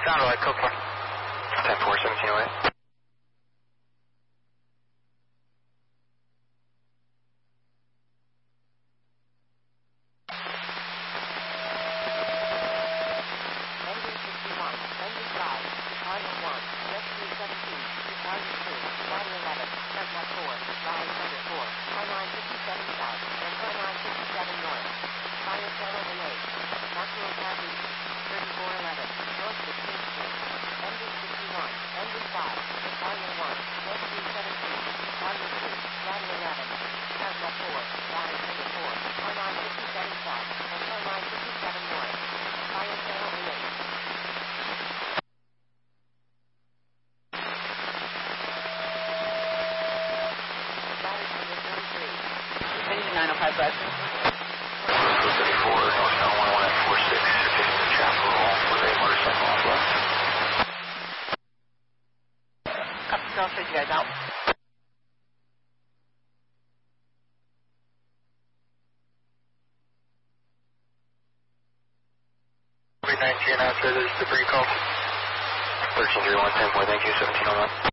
Satellite, code 4. 10-4, 1708. Engine 905 Bud. 34, northbound 11 at 46, taking the chapel with a motorcycle off left. I'll take you guys out. 19 after this debris call. 1331, 10-4, thank you, 1701.